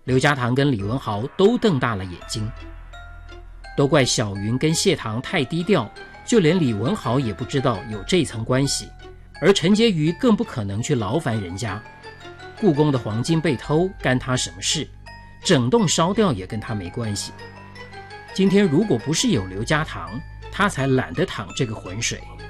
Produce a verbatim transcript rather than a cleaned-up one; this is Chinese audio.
刘家堂跟李文豪都瞪大了眼睛。都怪小云跟谢堂太低调，就连李文豪也不知道有这层关系，而陈洁瑜更不可能去劳烦人家。故宫的黄金被偷，干他什么事？整栋烧掉也跟他没关系。今天如果不是有刘家堂，他才懒得淌这个浑水。